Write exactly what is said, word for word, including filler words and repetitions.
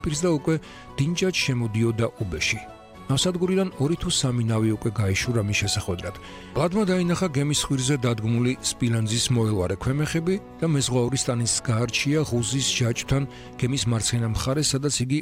პირს და უკვე დინჯად შემოდიოდა უბეში. ნავსადგურიდან ორი თუ სამი ნავი უკვე გაეშურა მის შესახვედრად. ლადმა დაინახა გემის ხვირზე დადგმული სპილენძის მოელვარე ქვემეხები და მეზღვაური სტანის გაარჩია ღუზის ჯაჭვთან გემის მარცხენა მხარეს, სადაც იგი